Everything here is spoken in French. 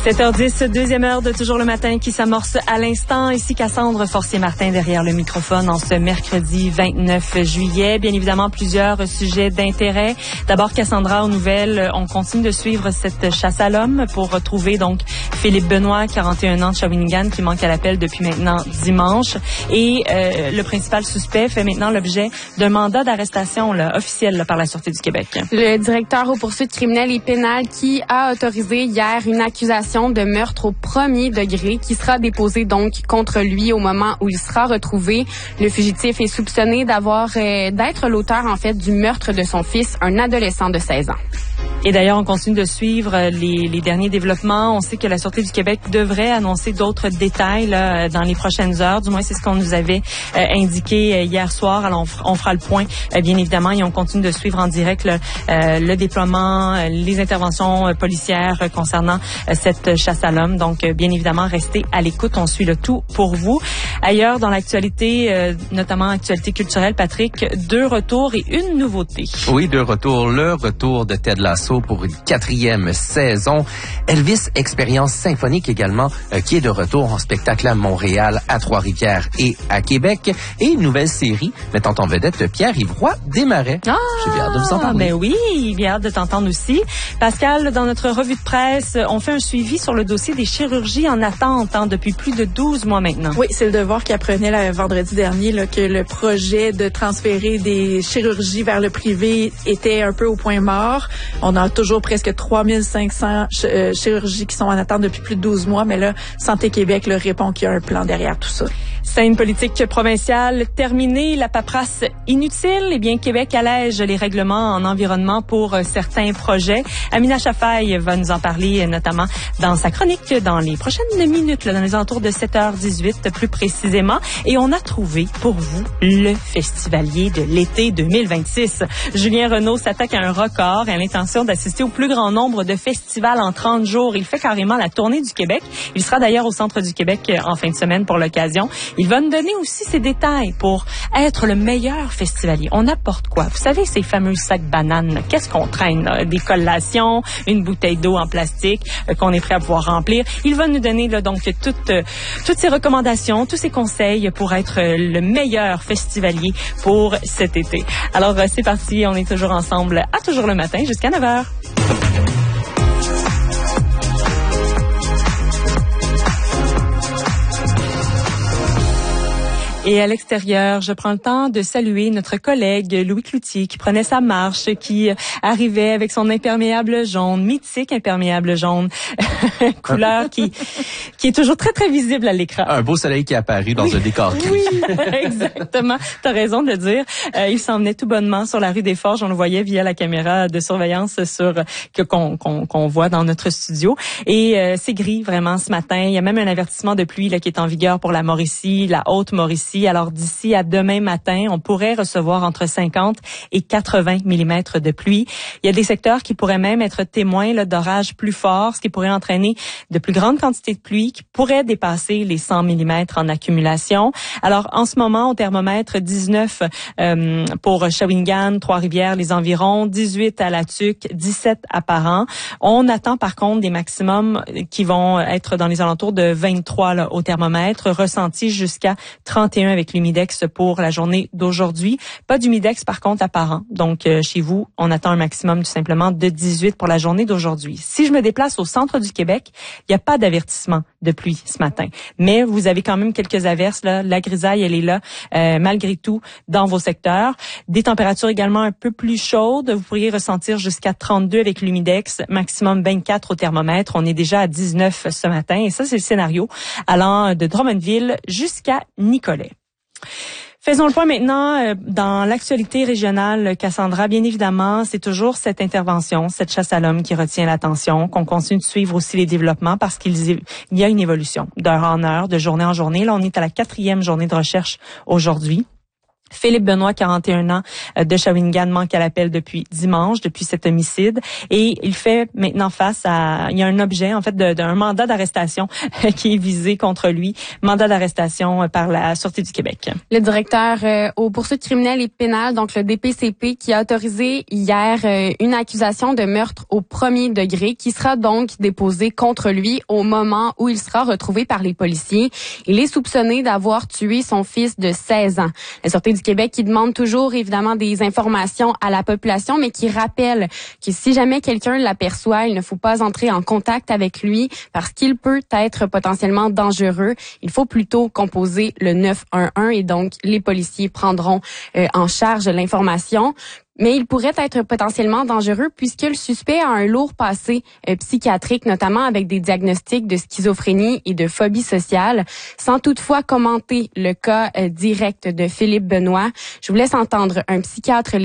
7h10, deuxième heure de Toujours le matin qui s'amorce à l'instant. Ici Cassandre Forcier-Martin derrière le microphone en ce mercredi 29 juillet. Bien évidemment, plusieurs sujets d'intérêt. D'abord, Cassandra, aux nouvelles, on continue de suivre cette chasse à l'homme pour retrouver donc Philippe Benoît, 41 ans de Shawinigan, qui manque à l'appel depuis maintenant dimanche. Et le principal suspect fait maintenant l'objet d'un mandat d'arrestation officiel par la Sûreté du Québec. Le directeur aux poursuites criminelles et pénales qui a autorisé hier une accusation de meurtre au premier degré qui sera déposée donc contre lui au moment où il sera retrouvé. Le fugitif est soupçonné d'être l'auteur en fait du meurtre de son fils, un adolescent de 16 ans. Et d'ailleurs, on continue de suivre les derniers développements. On sait que la Sûreté du Québec devrait annoncer d'autres détails là, dans les prochaines heures. Du moins, c'est ce qu'on nous avait indiqué hier soir. Alors, on fera le point, bien évidemment, et on continue de suivre en direct le déploiement, les interventions policières concernant cette chasse à l'homme. Donc, bien évidemment, restez à l'écoute. On suit le tout pour vous. Ailleurs, dans l'actualité, notamment actualité culturelle, Patrick, 2 retours et une nouveauté. Oui, 2 retours. Le retour de Ted Lasso pour une 4e saison. Elvis Expérience symphonique également, qui est de retour en spectacle à Montréal, à Trois-Rivières et à Québec. Et une nouvelle série mettant en vedette Pierre-Yves Roy Desmarais. Ah, j'ai bien hâte de vous en parler. Ben oui, bien hâte de t'entendre aussi. Pascal, dans notre revue de presse, on fait un suivi sur le dossier des chirurgies en attente depuis plus de 12 mois maintenant. Oui, c'est le Devoir qui apprenait vendredi dernier que le projet de transférer des chirurgies vers le privé était un peu au point mort. On a toujours presque 3500 chirurgies qui sont en attente depuis plus de 12 mois, mais là, Santé Québec répond qu'il y a un plan derrière tout ça. Scène politique provinciale terminée, la paperasse inutile. Eh bien, Québec allège les règlements en environnement pour certains projets. Amina Chafaï va nous en parler, notamment dans sa chronique dans les prochaines minutes, dans les alentours de 7h18 plus précisément. Et on a trouvé pour vous le festivalier de l'été 2026. Julien Renaud s'attaque à un record et a l'intention d'assister au plus grand nombre de festivals en 30 jours. Il fait carrément la tournée du Québec. Il sera d'ailleurs au Centre du Québec en fin de semaine pour l'occasion. Il va nous donner aussi ses détails pour être le meilleur festivalier. On apporte quoi? Vous savez, ces fameux sacs bananes, qu'est-ce qu'on traîne? Là? Des collations, une bouteille d'eau en plastique qu'on est prêt à pouvoir remplir. Il va nous donner là, donc toutes ses recommandations, tous ses conseils pour être le meilleur festivalier pour cet été. Alors, c'est parti. On est toujours ensemble à Toujours le matin jusqu'à 9h. Et à l'extérieur, je prends le temps de saluer notre collègue Louis Cloutier qui prenait sa marche, qui arrivait avec son imperméable jaune, mythique imperméable jaune, couleur qui est toujours très, très visible à l'écran. Un beau soleil qui est apparu dans un décor gris. Oui, exactement. T'as raison de le dire. Il s'en venait tout bonnement sur la rue des Forges. On le voyait via la caméra de surveillance qu'on voit dans notre studio. Et c'est gris vraiment ce matin. Il y a même un avertissement de pluie là, qui est en vigueur pour la Mauricie, la Haute-Mauricie. Alors, d'ici à demain matin, on pourrait recevoir entre 50 et 80 mm de pluie. Il y a des secteurs qui pourraient même être témoins là, d'orages plus forts, ce qui pourrait entraîner de plus grandes quantités de pluie qui pourraient dépasser les 100 mm en accumulation. Alors, en ce moment, au thermomètre, 19 pour Shawinigan, Trois-Rivières, les environs, 18 à La Tuque, 17 à Parent. On attend par contre des maximums qui vont être dans les alentours de 23 là, au thermomètre, ressentis jusqu'à 31 avec l'humidex pour la journée d'aujourd'hui. Pas d'humidex par contre à Parent. Donc chez vous, on attend un maximum tout simplement de 18 pour la journée d'aujourd'hui. Si je me déplace au centre du Québec, il n'y a pas d'avertissement de pluie ce matin. Mais vous avez quand même quelques averses là. La grisaille, elle est là malgré tout dans vos secteurs. Des températures également un peu plus chaudes. Vous pourriez ressentir jusqu'à 32 avec l'humidex, maximum 24 au thermomètre. On est déjà à 19 ce matin et ça c'est le scénario allant de Drummondville jusqu'à Nicolet. Faisons le point maintenant dans l'actualité régionale, Cassandra. Bien évidemment, c'est toujours cette intervention, cette chasse à l'homme qui retient l'attention, qu'on continue de suivre aussi les développements parce qu'il y a une évolution d'heure en heure, de journée en journée. Là, on est à la 4e journée de recherche aujourd'hui. Philippe Benoît, 41 ans, de Shawinigan, manque à l'appel depuis dimanche, depuis cet homicide. Et il fait maintenant face à... Il y a un objet, en fait, d'un mandat d'arrestation qui est visé contre lui. Mandat d'arrestation par la Sûreté du Québec. Le directeur aux poursuites criminelles et pénales, donc le DPCP, qui a autorisé hier une accusation de meurtre au premier degré qui sera donc déposée contre lui au moment où il sera retrouvé par les policiers. Il est soupçonné d'avoir tué son fils de 16 ans. La Sûreté du Québec qui demande toujours évidemment des informations à la population, mais qui rappelle que si jamais quelqu'un l'aperçoit, il ne faut pas entrer en contact avec lui parce qu'il peut être potentiellement dangereux. Il faut plutôt composer le 911 et donc les policiers prendront en charge l'information. Mais il pourrait être potentiellement dangereux puisque le suspect a un lourd passé psychiatrique, notamment avec des diagnostics de schizophrénie et de phobie sociale. Sans toutefois commenter le cas direct de Philippe Benoît, je vous laisse entendre un psychiatre